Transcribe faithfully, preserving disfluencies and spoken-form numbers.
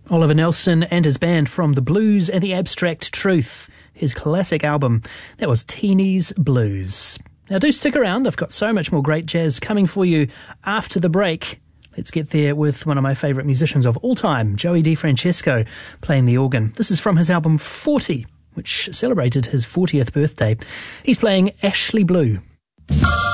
Oliver Nelson and his band from The Blues and the Abstract Truth, his classic album. That was Teeny's Blues. Now do stick around, I've got so much more great jazz coming for you after the break. Let's get there with one of my favourite musicians of all time, Joey DeFrancesco, playing the organ. This is from his album forty, which celebrated his fortieth birthday. He's playing Ashley Blue.